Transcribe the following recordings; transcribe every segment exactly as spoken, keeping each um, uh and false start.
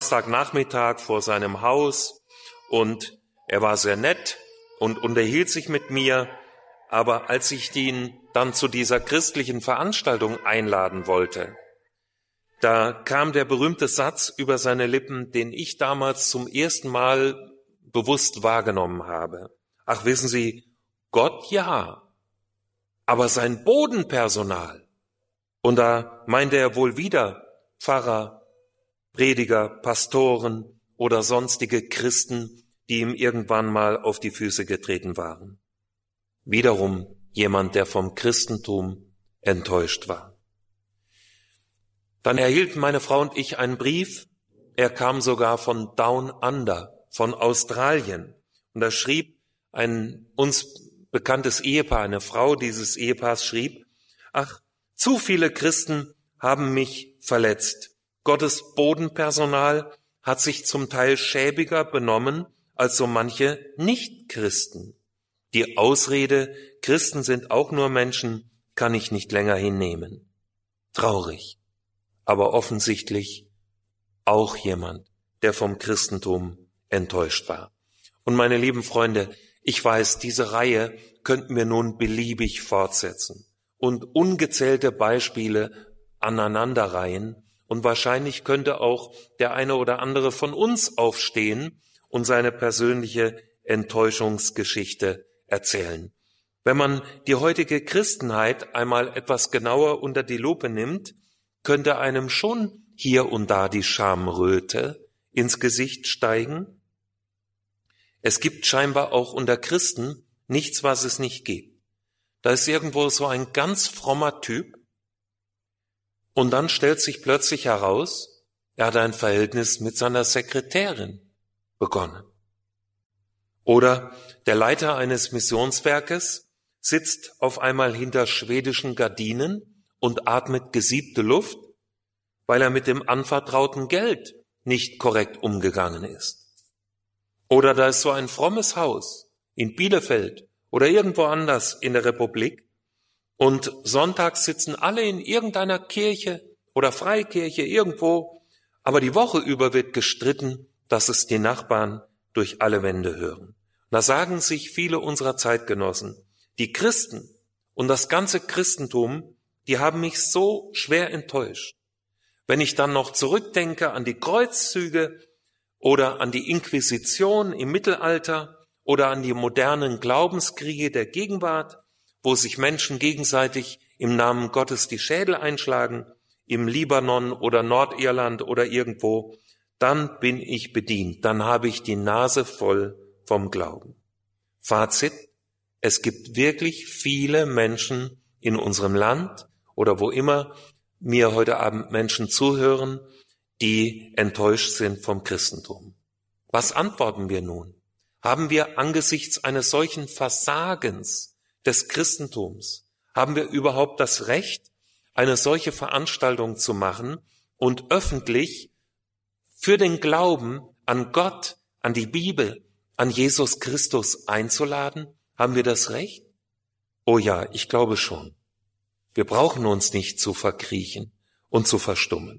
Samstagnachmittag vor seinem Haus und er war sehr nett und unterhielt sich mit mir, aber als ich ihn dann zu dieser christlichen Veranstaltung einladen wollte, da kam der berühmte Satz über seine Lippen, den ich damals zum ersten Mal bewusst wahrgenommen habe. Ach, wissen Sie, Gott ja, aber sein Bodenpersonal. Und da meinte er wohl wieder Pfarrer, Prediger, Pastoren oder sonstige Christen, die ihm irgendwann mal auf die Füße getreten waren. Wiederum jemand, der vom Christentum enttäuscht war. Dann erhielten meine Frau und ich einen Brief. Er kam sogar von Down Under, von Australien. Und da schrieb ein uns bekanntes Ehepaar, eine Frau dieses Ehepaars schrieb, ach, zu viele Christen haben mich verletzt. Gottes Bodenpersonal hat sich zum Teil schäbiger benommen als so manche Nicht-Christen. Die Ausrede, Christen sind auch nur Menschen, kann ich nicht länger hinnehmen. Traurig, aber offensichtlich auch jemand, der vom Christentum enttäuscht war. Und meine lieben Freunde, ich weiß, diese Reihe könnten wir nun beliebig fortsetzen und ungezählte Beispiele aneinanderreihen. Und wahrscheinlich könnte auch der eine oder andere von uns aufstehen und seine persönliche Enttäuschungsgeschichte erzählen. Wenn man die heutige Christenheit einmal etwas genauer unter die Lupe nimmt, könnte einem schon hier und da die Schamröte ins Gesicht steigen. Es gibt scheinbar auch unter Christen nichts, was es nicht gibt. Da ist irgendwo so ein ganz frommer Typ, und dann stellt sich plötzlich heraus, er hat ein Verhältnis mit seiner Sekretärin begonnen. Oder der Leiter eines Missionswerkes sitzt auf einmal hinter schwedischen Gardinen und atmet gesiebte Luft, weil er mit dem anvertrauten Geld nicht korrekt umgegangen ist. Oder da ist so ein frommes Haus in Bielefeld oder irgendwo anders in der Republik, und sonntags sitzen alle in irgendeiner Kirche oder Freikirche irgendwo, aber die Woche über wird gestritten, dass es die Nachbarn durch alle Wände hören. Da sagen sich viele unserer Zeitgenossen, die Christen und das ganze Christentum, die haben mich so schwer enttäuscht. Wenn ich dann noch zurückdenke an die Kreuzzüge oder an die Inquisition im Mittelalter oder an die modernen Glaubenskriege der Gegenwart, wo sich Menschen gegenseitig im Namen Gottes die Schädel einschlagen, im Libanon oder Nordirland oder irgendwo, dann bin ich bedient, dann habe ich die Nase voll vom Glauben. Fazit, es gibt wirklich viele Menschen in unserem Land oder wo immer mir heute Abend Menschen zuhören, die enttäuscht sind vom Christentum. Was antworten wir nun? Haben wir angesichts eines solchen Versagens des Christentums, haben wir überhaupt das Recht, eine solche Veranstaltung zu machen und öffentlich für den Glauben an Gott, an die Bibel, an Jesus Christus einzuladen? Haben wir das Recht? Oh ja, ich glaube schon. Wir brauchen uns nicht zu verkriechen und zu verstummen.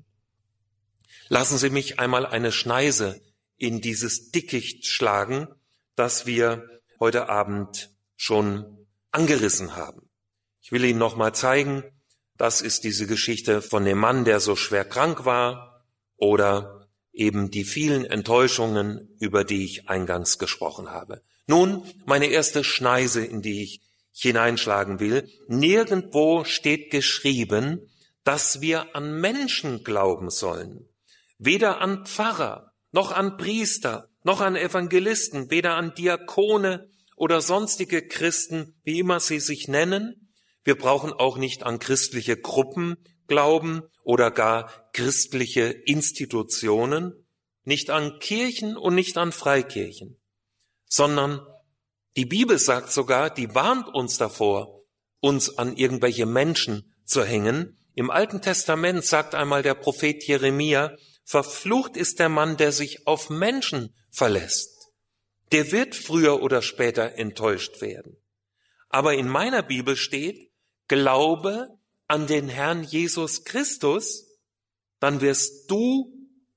Lassen Sie mich einmal eine Schneise in dieses Dickicht schlagen, das wir heute Abend schon angerissen haben. Ich will Ihnen noch mal zeigen, das ist diese Geschichte von dem Mann, der so schwer krank war, oder eben die vielen Enttäuschungen, über die ich eingangs gesprochen habe. Nun, meine erste Schneise, in die ich hineinschlagen will. Nirgendwo steht geschrieben, dass wir an Menschen glauben sollen. Weder an Pfarrer, noch an Priester, noch an Evangelisten, weder an Diakone oder sonstige Christen, wie immer sie sich nennen. Wir brauchen auch nicht an christliche Gruppen glauben oder gar christliche Institutionen, nicht an Kirchen und nicht an Freikirchen, sondern die Bibel sagt sogar, die warnt uns davor, uns an irgendwelche Menschen zu hängen. Im Alten Testament sagt einmal der Prophet Jeremia, verflucht ist der Mann, der sich auf Menschen verlässt. Der wird früher oder später enttäuscht werden. Aber in meiner Bibel steht, glaube an den Herrn Jesus Christus, dann wirst du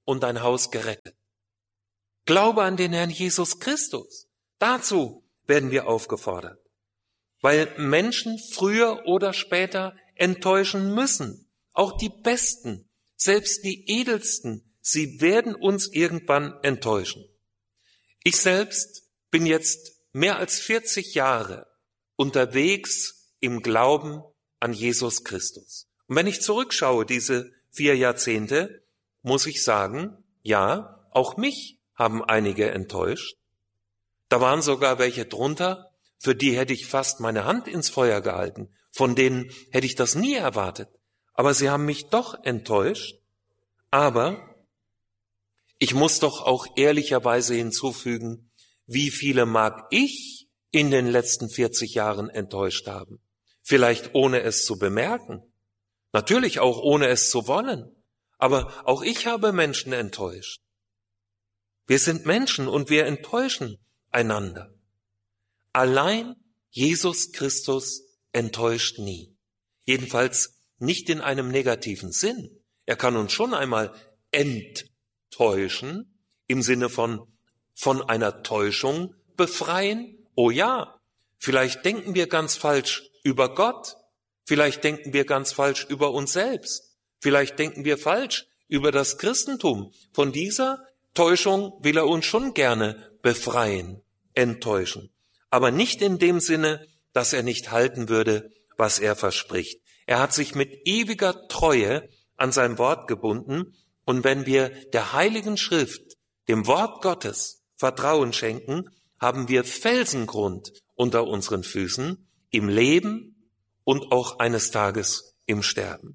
und dein Haus gerettet. Glaube an den Herrn Jesus Christus. Dazu werden wir aufgefordert. Weil Menschen früher oder später enttäuschen müssen. Auch die Besten, selbst die Edelsten, sie werden uns irgendwann enttäuschen. Ich selbst bin jetzt mehr als vierzig Jahre unterwegs im Glauben an Jesus Christus. Und wenn ich zurückschaue, diese vier Jahrzehnte, muss ich sagen, ja, auch mich haben einige enttäuscht. Da waren sogar welche drunter, für die hätte ich fast meine Hand ins Feuer gehalten. Von denen hätte ich das nie erwartet. Aber sie haben mich doch enttäuscht. Aber ich muss doch auch ehrlicherweise hinzufügen, wie viele mag ich in den letzten vierzig Jahren enttäuscht haben? Vielleicht ohne es zu bemerken. Natürlich auch ohne es zu wollen. Aber auch ich habe Menschen enttäuscht. Wir sind Menschen und wir enttäuschen einander. Allein Jesus Christus enttäuscht nie. Jedenfalls nicht in einem negativen Sinn. Er kann uns schon einmal enttäuschen, im Sinne von von einer Täuschung befreien. Oh ja, vielleicht denken wir ganz falsch über Gott. Vielleicht denken wir ganz falsch über uns selbst. Vielleicht denken wir falsch über das Christentum. Von dieser Täuschung will er uns schon gerne befreien, enttäuschen. Aber nicht in dem Sinne, dass er nicht halten würde, was er verspricht. Er hat sich mit ewiger Treue an sein Wort gebunden. Und wenn wir der Heiligen Schrift, dem Wort Gottes, Vertrauen schenken, haben wir Felsengrund unter unseren Füßen im Leben und auch eines Tages im Sterben.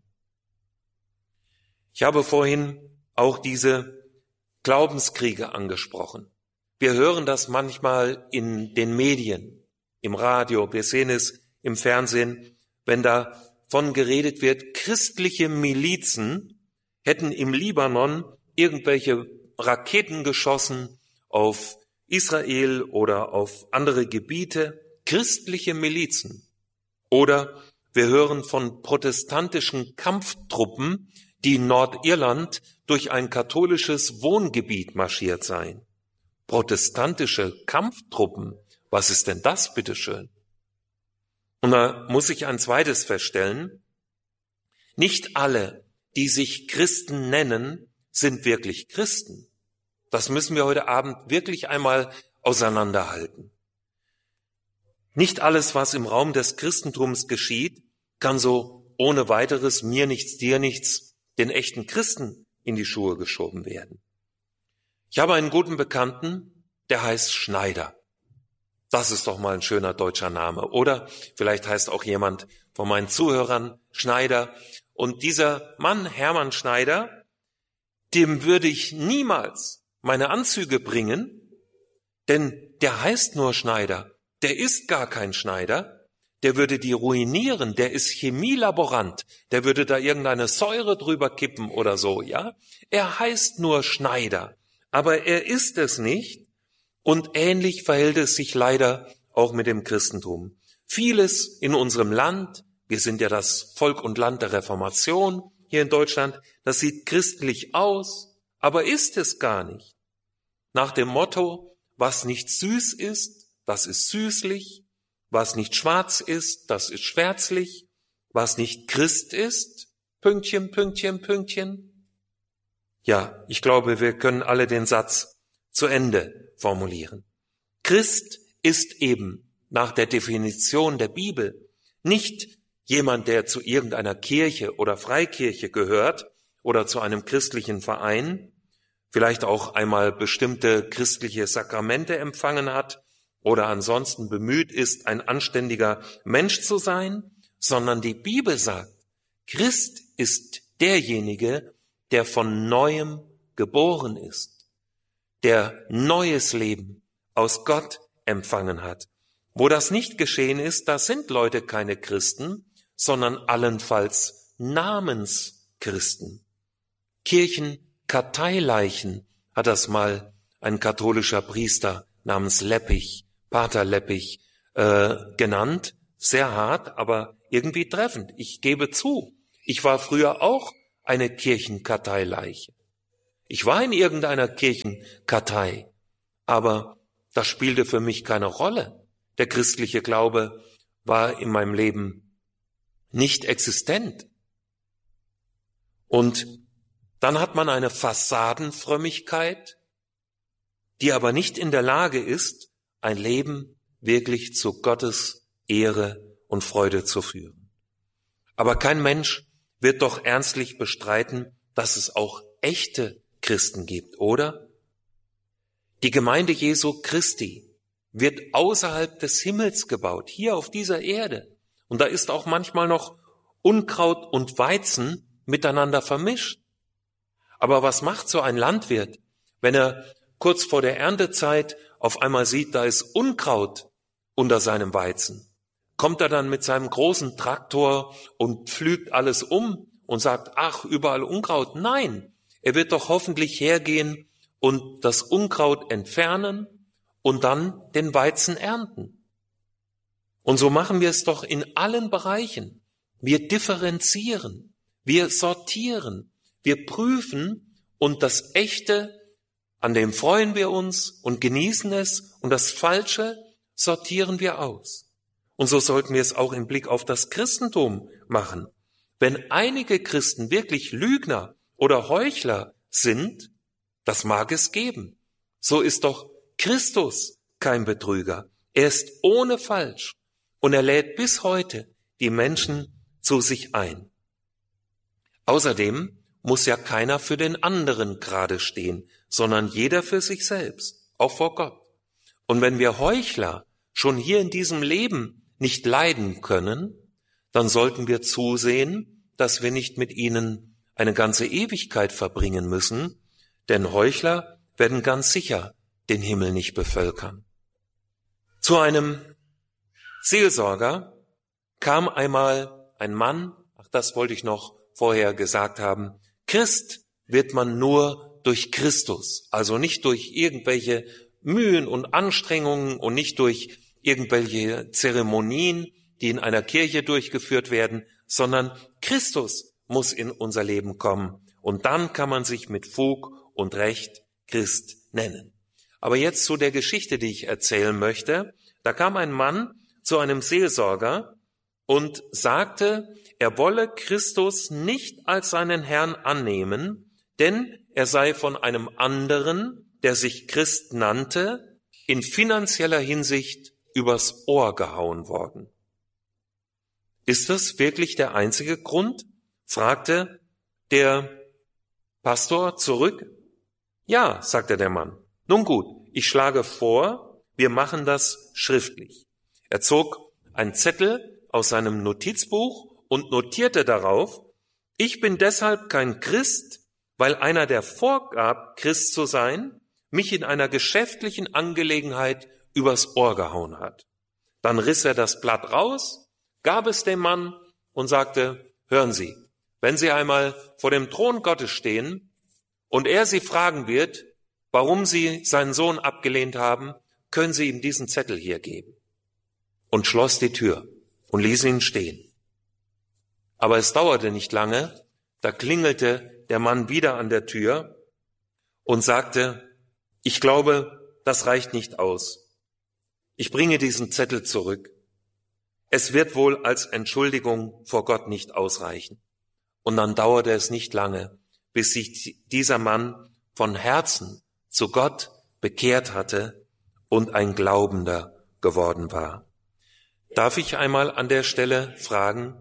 Ich habe vorhin auch diese Glaubenskriege angesprochen. Wir hören das manchmal in den Medien, im Radio, wir sehen es im Fernsehen, wenn davon geredet wird, christliche Milizen hätten im Libanon irgendwelche Raketen geschossen auf Israel oder auf andere Gebiete, christliche Milizen. Oder wir hören von protestantischen Kampftruppen, die in Nordirland durch ein katholisches Wohngebiet marschiert seien. Protestantische Kampftruppen, was ist denn das, bitteschön? Und da muss ich ein zweites feststellen, nicht alle, die sich Christen nennen, sind wirklich Christen. Das müssen wir heute Abend wirklich einmal auseinanderhalten. Nicht alles, was im Raum des Christentums geschieht, kann so ohne weiteres mir nichts, dir nichts, den echten Christen in die Schuhe geschoben werden. Ich habe einen guten Bekannten, der heißt Schneider. Das ist doch mal ein schöner deutscher Name. Oder vielleicht heißt auch jemand von meinen Zuhörern Schneider. Und dieser Mann, Hermann Schneider, dem würde ich niemals meine Anzüge bringen, denn der heißt nur Schneider. Der ist gar kein Schneider. Der würde die ruinieren. Der ist Chemielaborant. Der würde da irgendeine Säure drüber kippen oder so, ja? Er heißt nur Schneider. Aber er ist es nicht. Und ähnlich verhält es sich leider auch mit dem Christentum. Vieles in unserem Land, wir sind ja das Volk und Land der Reformation hier in Deutschland, das sieht christlich aus, aber ist es gar nicht. Nach dem Motto, was nicht süß ist, das ist süßlich, was nicht schwarz ist, das ist schwärzlich, was nicht Christ ist, Pünktchen, Pünktchen, Pünktchen. Ja, ich glaube, wir können alle den Satz zu Ende formulieren. Christ ist eben nach der Definition der Bibel nicht jemand, der zu irgendeiner Kirche oder Freikirche gehört oder zu einem christlichen Verein, vielleicht auch einmal bestimmte christliche Sakramente empfangen hat oder ansonsten bemüht ist, ein anständiger Mensch zu sein, sondern die Bibel sagt, Christ ist derjenige, der von Neuem geboren ist, der neues Leben aus Gott empfangen hat. Wo das nicht geschehen ist, da sind Leute keine Christen, sondern allenfalls Namenschristen. Kirchenkarteileichen hat das mal ein katholischer Priester namens Leppich, Pater Leppich, äh, genannt. Sehr hart, aber irgendwie treffend. Ich gebe zu, ich war früher auch eine Kirchenkarteileiche. Ich war in irgendeiner Kirchenkartei, aber das spielte für mich keine Rolle. Der christliche Glaube war in meinem Leben nicht existent. Und dann hat man eine Fassadenfrömmigkeit, die aber nicht in der Lage ist, ein Leben wirklich zu Gottes Ehre und Freude zu führen. Aber kein Mensch wird doch ernstlich bestreiten, dass es auch echte Christen gibt, oder? Die Gemeinde Jesu Christi wird außerhalb des Himmels gebaut, hier auf dieser Erde. Und da ist auch manchmal noch Unkraut und Weizen miteinander vermischt. Aber was macht so ein Landwirt, wenn er kurz vor der Erntezeit auf einmal sieht, da ist Unkraut unter seinem Weizen? Kommt er dann mit seinem großen Traktor und pflügt alles um und sagt, ach, überall Unkraut? Nein, er wird doch hoffentlich hergehen und das Unkraut entfernen und dann den Weizen ernten. Und so machen wir es doch in allen Bereichen. Wir differenzieren, wir sortieren, wir prüfen und das Echte, an dem freuen wir uns und genießen es, und das Falsche sortieren wir aus. Und so sollten wir es auch im Blick auf das Christentum machen. Wenn einige Christen wirklich Lügner oder Heuchler sind, das mag es geben. So ist doch Christus kein Betrüger. Er ist ohne Falsch und er lädt bis heute die Menschen zu sich ein. Außerdem muss ja keiner für den anderen gerade stehen, sondern jeder für sich selbst, auch vor Gott. Und wenn wir Heuchler schon hier in diesem Leben nicht leiden können, dann sollten wir zusehen, dass wir nicht mit ihnen eine ganze Ewigkeit verbringen müssen, denn Heuchler werden ganz sicher den Himmel nicht bevölkern. Zu einem Seelsorger kam einmal ein Mann, ach, das wollte ich noch vorher gesagt haben, Christ wird man nur durch Christus, also nicht durch irgendwelche Mühen und Anstrengungen und nicht durch irgendwelche Zeremonien, die in einer Kirche durchgeführt werden, sondern Christus muss in unser Leben kommen und dann kann man sich mit Fug und Recht Christ nennen. Aber jetzt zu der Geschichte, die ich erzählen möchte. Da kam ein Mann zu einem Seelsorger und sagte, er wolle Christus nicht als seinen Herrn annehmen, denn er sei von einem anderen, der sich Christ nannte, in finanzieller Hinsicht übers Ohr gehauen worden. Ist das wirklich der einzige Grund? Fragte der Pastor zurück. Ja, sagte der Mann. Nun gut, ich schlage vor, wir machen das schriftlich. Er zog einen Zettel aus seinem Notizbuch und notierte darauf, ich bin deshalb kein Christ, weil einer, der vorgab, Christ zu sein, mich in einer geschäftlichen Angelegenheit übers Ohr gehauen hat. Dann riss er das Blatt raus, gab es dem Mann und sagte, hören Sie, wenn Sie einmal vor dem Thron Gottes stehen und er Sie fragen wird, warum Sie seinen Sohn abgelehnt haben, können Sie ihm diesen Zettel hier geben. Und schloss die Tür und ließ ihn stehen. Aber es dauerte nicht lange, da klingelte der Mann wieder an der Tür und sagte, ich glaube, das reicht nicht aus. Ich bringe diesen Zettel zurück. Es wird wohl als Entschuldigung vor Gott nicht ausreichen. Und dann dauerte es nicht lange, bis sich dieser Mann von Herzen zu Gott bekehrt hatte und ein Glaubender geworden war. Darf ich einmal an der Stelle fragen,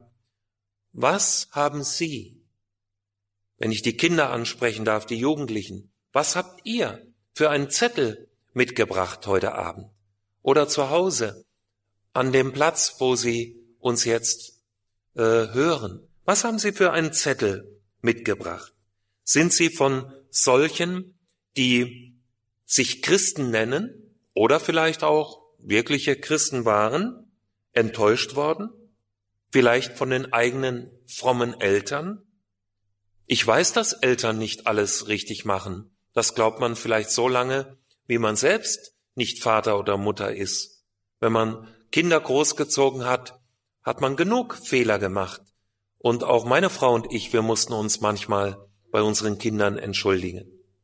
was haben Sie, wenn ich die Kinder ansprechen darf, die Jugendlichen, was habt ihr für einen Zettel mitgebracht heute Abend oder zu Hause an dem Platz, wo Sie uns jetzt äh, hören? Was haben Sie für einen Zettel mitgebracht? Sind Sie von solchen, die sich Christen nennen oder vielleicht auch wirkliche Christen waren, enttäuscht worden? Vielleicht von den eigenen frommen Eltern? Ich weiß, dass Eltern nicht alles richtig machen. Das glaubt man vielleicht so lange, wie man selbst nicht Vater oder Mutter ist. Wenn man Kinder großgezogen hat, hat man genug Fehler gemacht. Und auch meine Frau und ich, wir mussten uns manchmal bei unseren Kindern entschuldigen.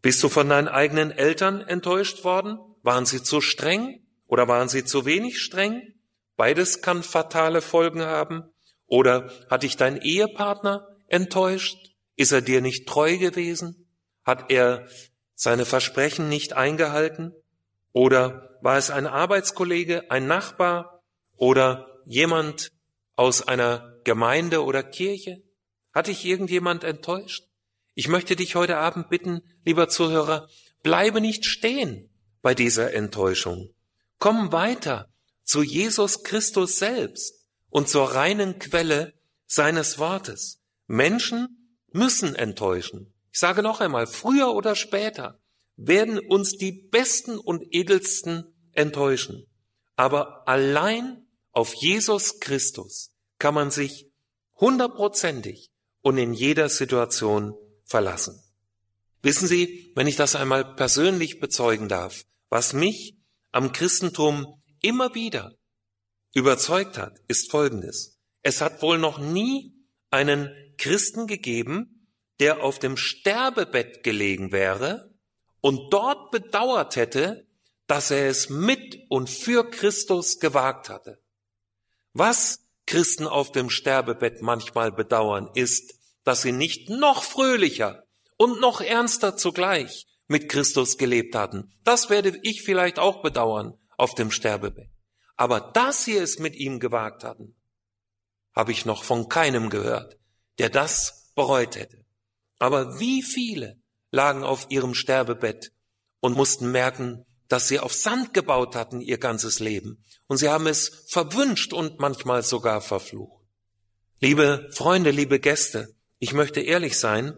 Bist du von deinen eigenen Eltern enttäuscht worden? Waren sie zu streng oder waren sie zu wenig streng? Beides kann fatale Folgen haben. Oder hat dich dein Ehepartner enttäuscht? Ist er dir nicht treu gewesen? Hat er seine Versprechen nicht eingehalten? Oder war es ein Arbeitskollege, ein Nachbar oder jemand aus einer Gemeinde oder Kirche? Hat dich irgendjemand enttäuscht? Ich möchte dich heute Abend bitten, lieber Zuhörer, bleibe nicht stehen bei dieser Enttäuschung. Komm weiter zu Jesus Christus selbst und zur reinen Quelle seines Wortes. Menschen müssen enttäuschen. Ich sage noch einmal, früher oder später werden uns die Besten und Edelsten enttäuschen. Aber allein auf Jesus Christus kann man sich hundertprozentig und in jeder Situation verlassen. Wissen Sie, wenn ich das einmal persönlich bezeugen darf, was mich am Christentum immer wieder überzeugt hat, ist Folgendes. Es hat wohl noch nie einen Christen gegeben, der auf dem Sterbebett gelegen wäre und dort bedauert hätte, dass er es mit und für Christus gewagt hatte. Was Christen auf dem Sterbebett manchmal bedauern, ist, dass sie nicht noch fröhlicher und noch ernster zugleich mit Christus gelebt hatten. Das werde ich vielleicht auch bedauern auf dem Sterbebett. Aber dass sie es mit ihm gewagt hatten, habe ich noch von keinem gehört, der das bereut hätte. Aber wie viele lagen auf ihrem Sterbebett und mussten merken, dass sie auf Sand gebaut hatten ihr ganzes Leben. Und sie haben es verwünscht und manchmal sogar verflucht. Liebe Freunde, liebe Gäste, ich möchte ehrlich sein,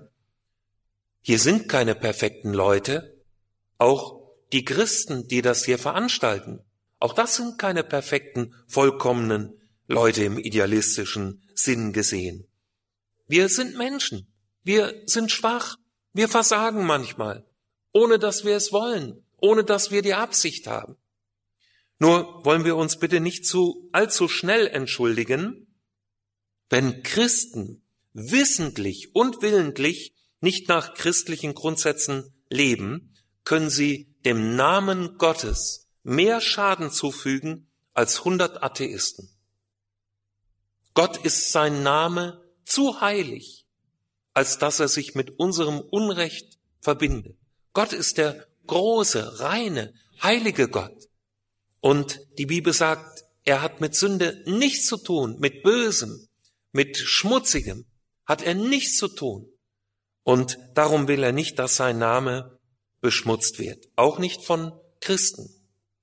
hier sind keine perfekten Leute, auch die Christen, die das hier veranstalten, auch das sind keine perfekten, vollkommenen Leute im idealistischen Sinn gesehen. Wir sind Menschen, wir sind schwach, wir versagen manchmal, ohne dass wir es wollen, ohne dass wir die Absicht haben. Nur wollen wir uns bitte nicht zu allzu schnell entschuldigen, wenn Christen wissentlich und willentlich nicht nach christlichen Grundsätzen leben, können sie dem Namen Gottes mehr Schaden zufügen als hundert Atheisten. Gott ist sein Name zu heilig, als dass er sich mit unserem Unrecht verbindet. Gott ist der große, reine, heilige Gott. Und die Bibel sagt, er hat mit Sünde nichts zu tun, mit Bösem, mit Schmutzigem hat er nichts zu tun. Und darum will er nicht, dass sein Name beschmutzt wird, auch nicht von Christen.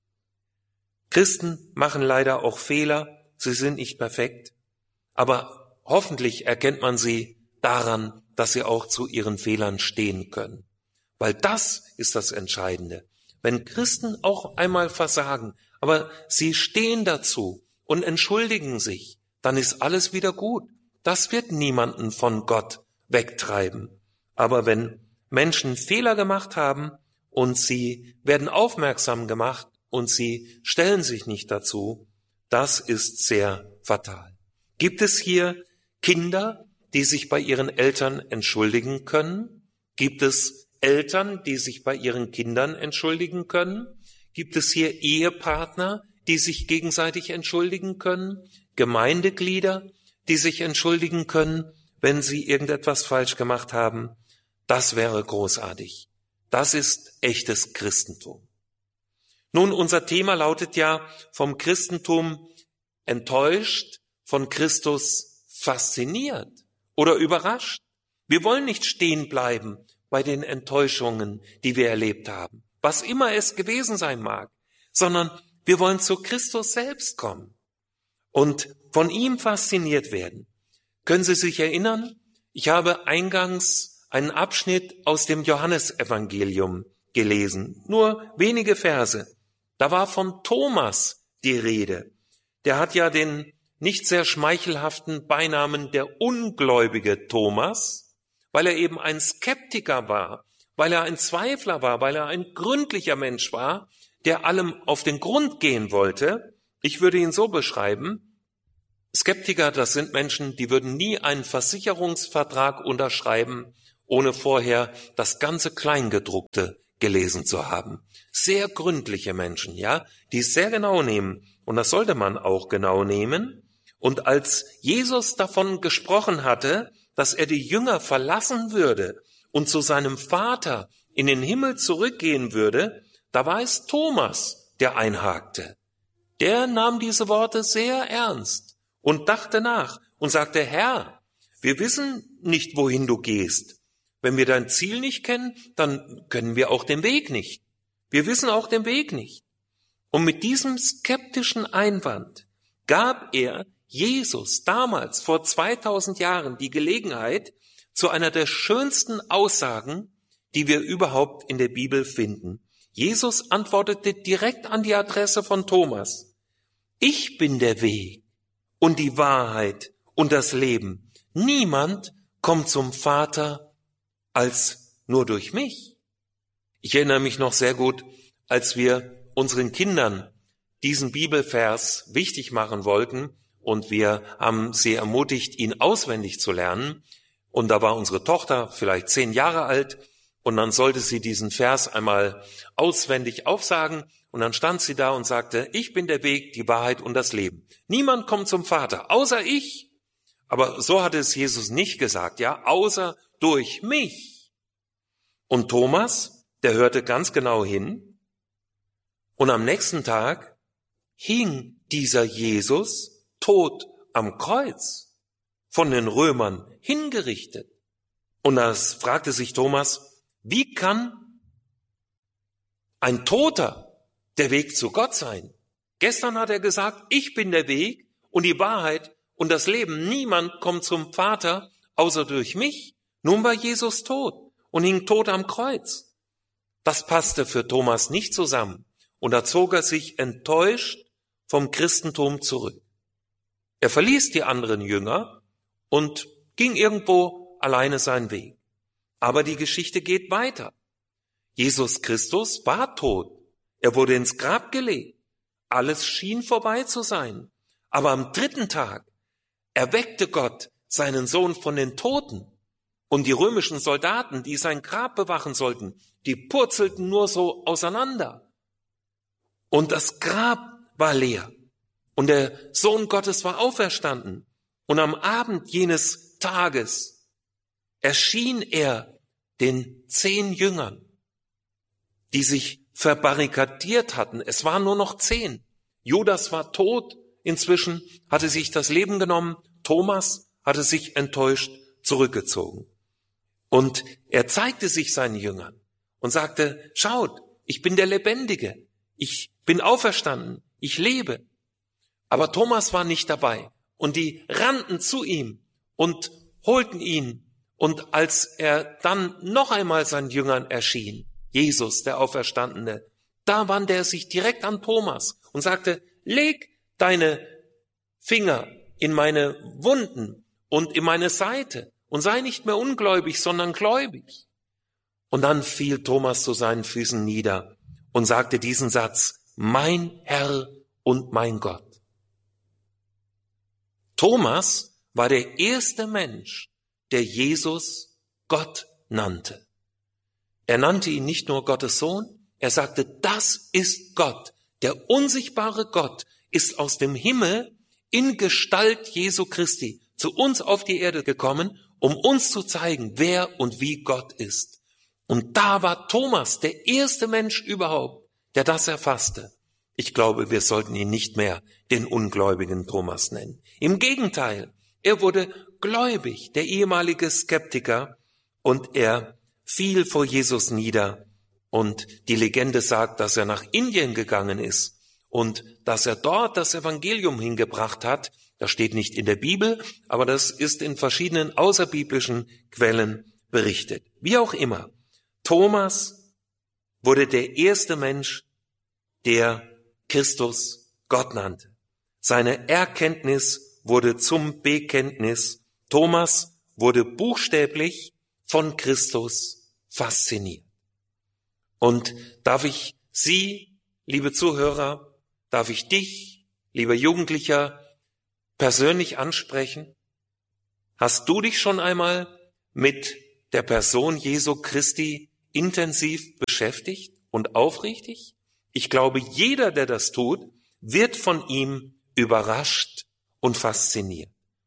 Christen machen leider auch Fehler, sie sind nicht perfekt, aber hoffentlich erkennt man sie daran, dass sie auch zu ihren Fehlern stehen können. Weil das ist das Entscheidende. Wenn Christen auch einmal versagen, aber sie stehen dazu und entschuldigen sich, dann ist alles wieder gut. Das wird niemanden von Gott wegtreiben. Aber wenn Menschen Fehler gemacht haben und sie werden aufmerksam gemacht und sie stellen sich nicht dazu, das ist sehr fatal. Gibt es hier Kinder, die sich bei ihren Eltern entschuldigen können? Gibt es Eltern, die sich bei ihren Kindern entschuldigen können? Gibt es hier Ehepartner, die sich gegenseitig entschuldigen können? Gemeindeglieder, die sich entschuldigen können, wenn sie irgendetwas falsch gemacht haben? Das wäre großartig. Das ist echtes Christentum. Nun, unser Thema lautet ja vom Christentum enttäuscht, von Christus fasziniert oder überrascht. Wir wollen nicht stehen bleiben bei den Enttäuschungen, die wir erlebt haben, was immer es gewesen sein mag, sondern wir wollen zu Christus selbst kommen und von ihm fasziniert werden. Können Sie sich erinnern? Ich habe eingangs einen Abschnitt aus dem Johannesevangelium gelesen, nur wenige Verse. Da war von Thomas die Rede. Der hat ja den nicht sehr schmeichelhaften Beinamen der ungläubige Thomas, weil er eben ein Skeptiker war, weil er ein Zweifler war, weil er ein gründlicher Mensch war, der allem auf den Grund gehen wollte. Ich würde ihn so beschreiben: Skeptiker, das sind Menschen, die würden nie einen Versicherungsvertrag unterschreiben ohne vorher das ganze Kleingedruckte gelesen zu haben. Sehr gründliche Menschen, ja, die es sehr genau nehmen. Und das sollte man auch genau nehmen. Und als Jesus davon gesprochen hatte, dass er die Jünger verlassen würde und zu seinem Vater in den Himmel zurückgehen würde, da war es Thomas, der einhakte. Der nahm diese Worte sehr ernst und dachte nach und sagte, Herr, wir wissen nicht, wohin du gehst. Wenn wir dein Ziel nicht kennen, dann können wir auch den Weg nicht. Wir wissen auch den Weg nicht. Und mit diesem skeptischen Einwand gab er Jesus damals vor zweitausend Jahren die Gelegenheit zu einer der schönsten Aussagen, die wir überhaupt in der Bibel finden. Jesus antwortete direkt an die Adresse von Thomas. Ich bin der Weg und die Wahrheit und das Leben. Niemand kommt zum Vater als nur durch mich. Ich erinnere mich noch sehr gut, als wir unseren Kindern diesen Bibelvers wichtig machen wollten und wir haben sie ermutigt, ihn auswendig zu lernen. Und da war unsere Tochter vielleicht zehn Jahre alt und dann sollte sie diesen Vers einmal auswendig aufsagen und dann stand sie da und sagte, ich bin der Weg, die Wahrheit und das Leben. Niemand kommt zum Vater, außer ich. Aber so hatte es Jesus nicht gesagt, ja, außer durch mich. Und Thomas, der hörte ganz genau hin und am nächsten Tag hing dieser Jesus tot am Kreuz, von den Römern hingerichtet. Und das fragte sich Thomas, wie kann ein Toter der Weg zu Gott sein? Gestern hat er gesagt, ich bin der Weg und die Wahrheit und das Leben. Niemand kommt zum Vater, außer durch mich. Nun war Jesus tot und hing tot am Kreuz. Das passte für Thomas nicht zusammen. Und da zog er sich enttäuscht vom Christentum zurück. Er verließ die anderen Jünger und ging irgendwo alleine seinen Weg. Aber die Geschichte geht weiter. Jesus Christus war tot. Er wurde ins Grab gelegt. Alles schien vorbei zu sein. Aber am dritten Tag erweckte Gott seinen Sohn von den Toten. Und die römischen Soldaten, die sein Grab bewachen sollten, die purzelten nur so auseinander. Und das Grab war leer. Und der Sohn Gottes war auferstanden. Und am Abend jenes Tages erschien er den zehn Jüngern, die sich verbarrikadiert hatten. Es waren nur noch zehn. Judas war tot inzwischen, hatte sich das Leben genommen. Thomas hatte sich enttäuscht zurückgezogen. Und er zeigte sich seinen Jüngern und sagte, schaut, ich bin der Lebendige. Ich bin auferstanden. Ich lebe. Aber Thomas war nicht dabei. Und die rannten zu ihm und holten ihn. Und als er dann noch einmal seinen Jüngern erschien, Jesus, der Auferstandene, da wandte er sich direkt an Thomas und sagte, leg deine Finger in meine Wunden und in meine Seite und sei nicht mehr ungläubig, sondern gläubig. Und dann fiel Thomas zu seinen Füßen nieder und sagte diesen Satz, mein Herr und mein Gott. Thomas war der erste Mensch, der Jesus Gott nannte. Er nannte ihn nicht nur Gottes Sohn, er sagte, das ist Gott. Der unsichtbare Gott ist aus dem Himmel in Gestalt Jesu Christi zu uns auf die Erde gekommen, um uns zu zeigen, wer und wie Gott ist. Und da war Thomas der erste Mensch überhaupt, der das erfasste. Ich glaube, wir sollten ihn nicht mehr den ungläubigen Thomas nennen. Im Gegenteil, er wurde gläubig, der ehemalige Skeptiker, und er fiel vor Jesus nieder. Und die Legende sagt, dass er nach Indien gegangen ist und dass er dort das Evangelium hingebracht hat. Das steht nicht in der Bibel, aber das ist in verschiedenen außerbiblischen Quellen berichtet. Wie auch immer, Thomas wurde der erste Mensch, der Christus Gott nannte. Seine Erkenntnis wurde zum Bekenntnis. Thomas wurde buchstäblich von Christus fasziniert. Und darf ich Sie, liebe Zuhörer, darf ich dich, lieber Jugendlicher, persönlich ansprechen? Hast du dich schon einmal mit der Person Jesu Christi intensiv beschäftigt und aufrichtig? Ich glaube, jeder, der das tut, wird von ihm überrascht und fasziniert.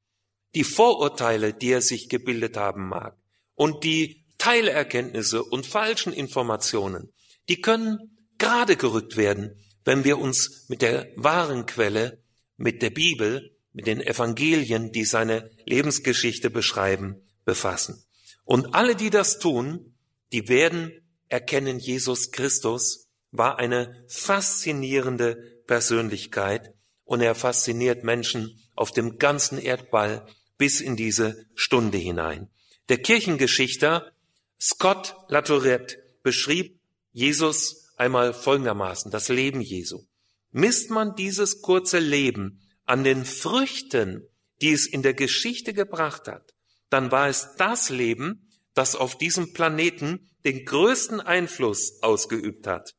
Die Vorurteile, die er sich gebildet haben mag, und die Teilerkenntnisse und falschen Informationen, die können gerade gerückt werden, wenn wir uns mit der wahren Quelle, mit der Bibel, mit den Evangelien, die seine Lebensgeschichte beschreiben, befassen. Und alle, die das tun, die werden erkennen, Jesus Christus war eine faszinierende Persönlichkeit und er fasziniert Menschen auf dem ganzen Erdball bis in diese Stunde hinein. Der Kirchengeschichter Scott Latourette beschrieb Jesus einmal folgendermaßen, das Leben Jesu. Misst man dieses kurze Leben an den Früchten, die es in der Geschichte gebracht hat, dann war es das Leben, das auf diesem Planeten den größten Einfluss ausgeübt hat.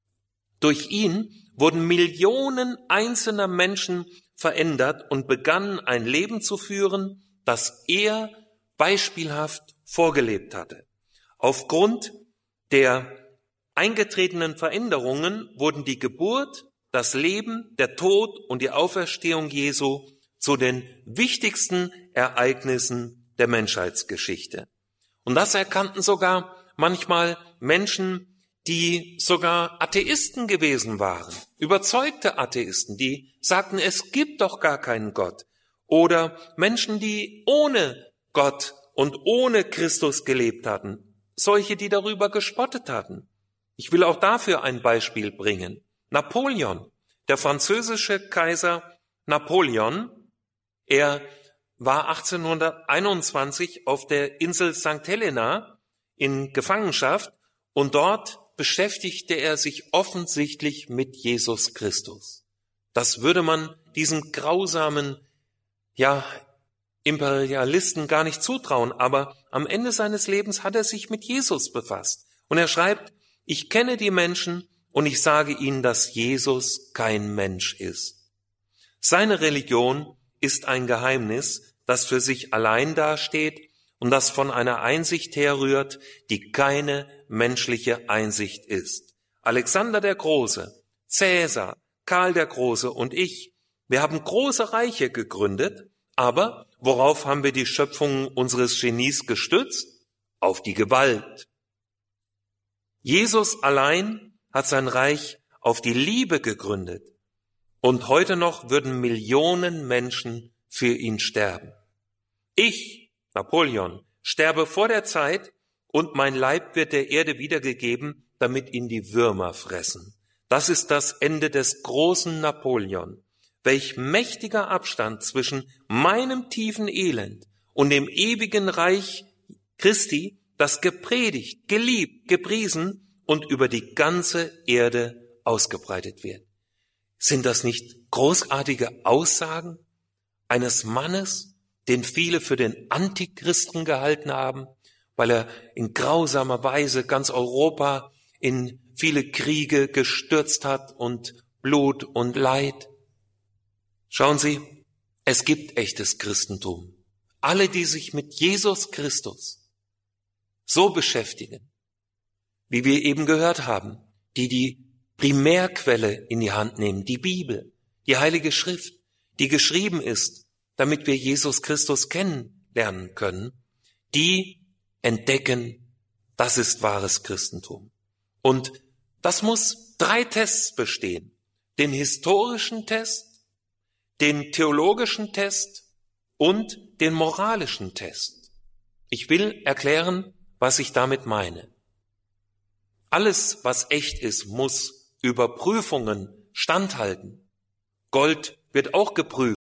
Durch ihn wurden Millionen einzelner Menschen verändert und begannen ein Leben zu führen, das er beispielhaft vorgelebt hatte. Aufgrund der eingetretenen Veränderungen wurden die Geburt, das Leben, der Tod und die Auferstehung Jesu zu den wichtigsten Ereignissen der Menschheitsgeschichte. Und das erkannten sogar manchmal Menschen, die sogar Atheisten gewesen waren, überzeugte Atheisten, die sagten, es gibt doch gar keinen Gott. Oder Menschen, die ohne Gott und ohne Christus gelebt hatten, solche, die darüber gespottet hatten. Ich will auch dafür ein Beispiel bringen. Napoleon, der französische Kaiser Napoleon, er war achtzehnhunderteinundzwanzig auf der Insel Sankt Helena in Gefangenschaft und dort beschäftigte er sich offensichtlich mit Jesus Christus. Das würde man diesem grausamen, ja, Imperialisten gar nicht zutrauen, aber am Ende seines Lebens hat er sich mit Jesus befasst. Und er schreibt, ich kenne die Menschen und ich sage ihnen, dass Jesus kein Mensch ist. Seine Religion ist ein Geheimnis, das für sich allein dasteht und das von einer Einsicht herrührt, die keine menschliche Einsicht ist. Alexander der Große, Cäsar, Karl der Große und ich, wir haben große Reiche gegründet, aber worauf haben wir die Schöpfung unseres Genies gestützt? Auf die Gewalt. Jesus allein hat sein Reich auf die Liebe gegründet. Und heute noch würden Millionen Menschen für ihn sterben. Ich, Napoleon, sterbe vor der Zeit und mein Leib wird der Erde wiedergegeben, damit ihn die Würmer fressen. Das ist das Ende des großen Napoleon. Welch mächtiger Abstand zwischen meinem tiefen Elend und dem ewigen Reich Christi, das gepredigt, geliebt, gepriesen und über die ganze Erde ausgebreitet wird. Sind das nicht großartige Aussagen eines Mannes, den viele für den Antichristen gehalten haben, weil er in grausamer Weise ganz Europa in viele Kriege gestürzt hat und Blut und Leid? Schauen Sie, es gibt echtes Christentum. Alle, die sich mit Jesus Christus so beschäftigen, wie wir eben gehört haben, die die Primärquelle in die Hand nehmen, die Bibel, die Heilige Schrift, die geschrieben ist, damit wir Jesus Christus kennenlernen können, die entdecken, das ist wahres Christentum. Und das muss drei Tests bestehen. Den historischen Test, den theologischen Test und den moralischen Test. Ich will erklären, was ich damit meine. Alles, was echt ist, muss Überprüfungen standhalten. Gold wird auch geprüft.